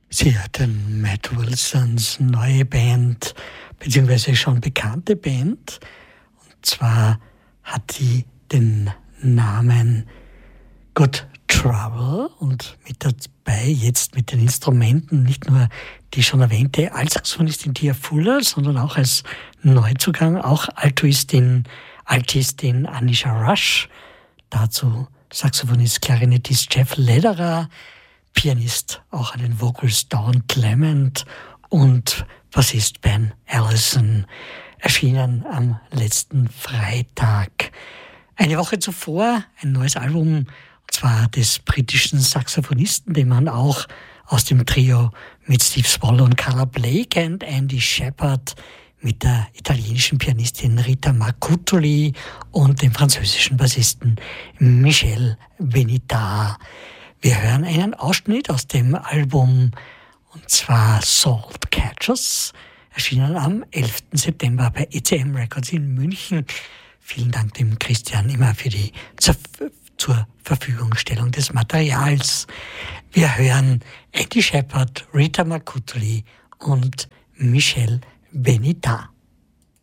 Sie hörten Matt Wilsons neue Band, beziehungsweise schon bekannte Band. Und zwar hat die den Namen Good Trouble und mit dabei jetzt mit den Instrumenten nicht nur die schon erwähnte Altsaxophonistin Tia Fuller, sondern auch als Neuzugang auch Altistin Anisha Rush. Dazu Saxophonist, Klarinettist Jeff Lederer, Pianist auch an den Vocals Dawn Clement und Bassist Ben Allison, erschienen am letzten Freitag. Eine Woche zuvor ein neues Album, und zwar des britischen Saxophonisten, den man auch aus dem Trio mit Steve Swallow und Carla Blake und Andy Shepard, mit der italienischen Pianistin Rita Marcuttoli und dem französischen Bassisten Michel Benitard. Wir hören einen Ausschnitt aus dem Album, und zwar Salt Catchers, erschienen am 11. September bei ECM Records in München. Vielen Dank dem Christian immer für die zur Verfügungstellung des Materials. Wir hören Andy Shepard, Rita Marcuttoli und Michel Benitard.